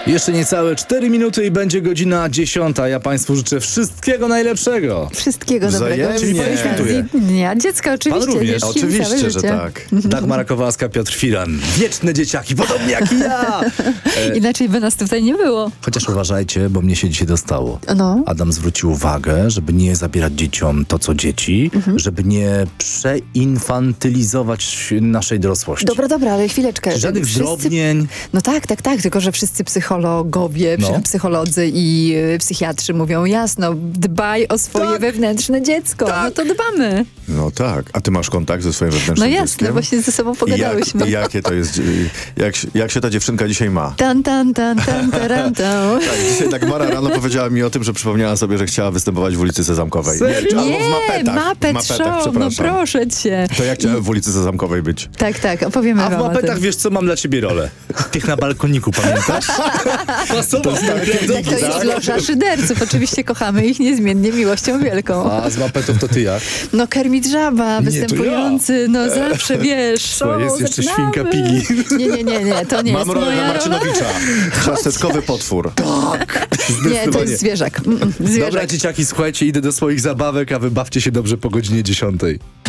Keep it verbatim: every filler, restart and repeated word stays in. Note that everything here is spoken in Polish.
Jeszcze niecałe cztery minuty i będzie godzina dziesiąta. Ja Państwu życzę wszystkiego najlepszego. Wszystkiego dobrego. Wzajemnie. Z okazji Dnia Dziecka, oczywiście. Pan również. Dzieci, całe Oczywiście, że życie. tak. Dagmara Kowalska, Piotr Filan. Wieczne dzieciaki, podobnie jak i ja. E, Inaczej by nas tutaj nie było. chociaż uważajcie, bo mnie się dzisiaj dostało. No. Adam zwrócił uwagę, żeby nie zabierać dzieciom to, co dzieci, Mhm. żeby nie przeinfantylizować naszej dorosłości. Dobra, dobra, ale chwileczkę. Żadnych Wszyscy- zdrobnień. No tak, tak, tak, tylko że wszyscy psychologowie, No. psy- psycholodzy i y, psychiatrzy mówią jasno, dbaj o swoje Tak. wewnętrzne dziecko. No to dbamy. No tak. A ty masz kontakt ze swoim wewnętrznym No jasne, dzieckiem? właśnie ze sobą I pogadałyśmy. Jak, i jakie to jest, y, jak, się- jak się ta dziewczynka dzisiaj ma? Tan, tan, tan, tan, taran, tan. Tak, dzisiaj Dagmara rano powiedziała mi o tym, że przypomniała sobie, że chciała występować w ulicy Sezamkowej. Serio? czy- albo Nie, w mapetach. Mapet w mapetach, Show, no przepraszam. proszę cię. To jak chciałem w ulicy Sezamkowej być? Tak, tak, opowiemy A w wam o mapetach tym. wiesz co, mam dla ciebie rolę. Tych na balkoniku, pamiętasz? Pasował Tak, to jest loża szyderców. Oczywiście kochamy ich niezmiennie miłością wielką. A z mapetów to ty jak? No Kermit Żaba, to występujący, no zawsze wiesz. Słuchaj, jest o, jeszcze zaczynamy. świnka Pigi. Nie, nie, nie, nie, to nie Mam jest rolę moja na rola. Marcynowicza. Ciasteczkowy potwór. Nie, to jest zwierzak. Mm, mm, zwierzak. Dobra, dzieciaki, słuchajcie, idę do swoich zabawek, a wy bawcie się dobrze po godzinie dziesiątej.